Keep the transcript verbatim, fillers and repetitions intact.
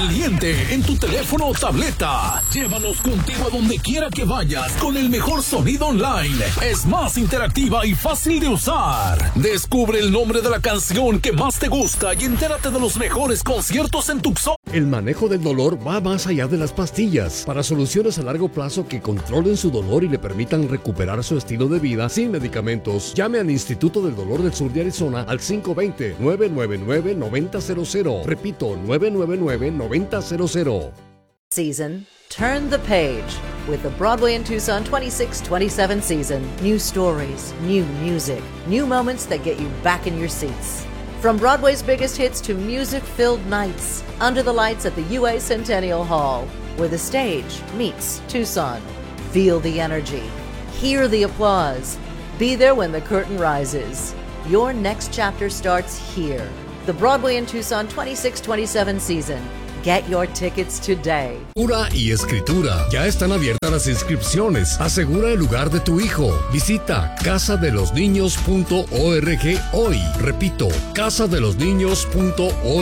caliente en tu teléfono o tableta. Llévanos contigo a donde quiera que vayas con el mejor sonido online. Es más interactiva y fácil de usar. Descubre el nombre de la canción que más te gusta y entérate de los mejores conciertos en Tucson. El manejo del dolor va más allá de las pastillas. Para soluciones a largo plazo que controlen su dolor y le permitan recuperar su estilo de vida sin medicamentos, llame al Instituto del Dolor del Sur de Arizona al cinco dos cero, nueve nueve nueve, nueve cero cero cero. Repito, nueve nueve nueve, nueve cero cero. Season, turn the page with the Broadway in Tucson twenty-six twenty-seven season. New stories, new music, new moments that get you back in your seats. From Broadway's biggest hits to music-filled nights under the lights at the U A Centennial Hall, where the stage meets Tucson. Feel the energy. Hear the applause. Be there when the curtain rises. Your next chapter starts here. The Broadway in Tucson twenty-six twenty-seven season. Get your tickets today. Lectura y escritura. Ya están abiertas las inscripciones. Asegura el lugar de tu hijo. Visita casa de los niños punto org hoy. Repito, casa de los niños punto org.